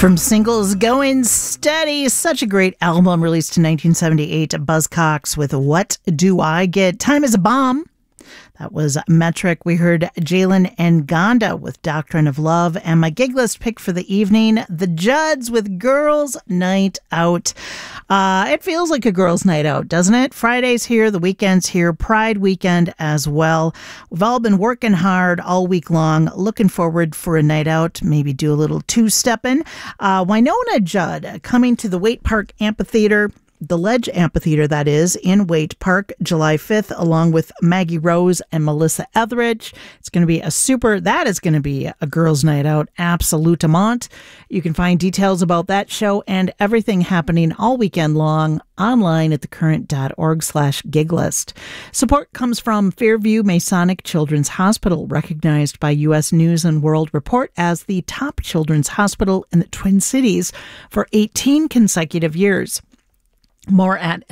From singles going steady, such a great album released in 1978, Buzzcocks with What Do I Get? Time is a Bomb. That was Metric. We heard Jalen and Gonda with Doctrine of Love. And my gig list pick for the evening, The Judds with Girls Night Out. It feels like a girls' night out, doesn't it? Friday's here, the weekend's here, Pride weekend as well. We've all been working hard all week long, looking forward for a night out, maybe do a little two-stepping. Wynonna Judd coming to the Waite Park Amphitheater. The Ledge Amphitheater, that is, in Waite Park, July 5th, along with Maggie Rose and Melissa Etheridge. It's going to be that is going to be a girls' night out, absolutement. You can find details about that show and everything happening all weekend long online at thecurrent.org/giglist. Support comes from Fairview Masonic Children's Hospital, recognized by U.S. News and World Report as the top children's hospital in the Twin Cities for 18 consecutive years. More at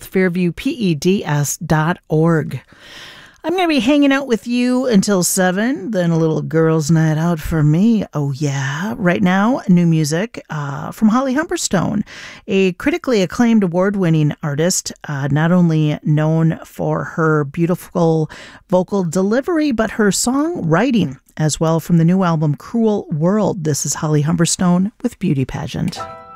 mhealthfairviewpeds.org. I'm going to be hanging out with you until 7, then a little girls' night out for me. Oh, yeah. Right now, new music from Holly Humberstone, a critically acclaimed award-winning artist, not only known for her beautiful vocal delivery, but her songwriting as well, from the new album Cruel World. This is Holly Humberstone with Beauty Pageant.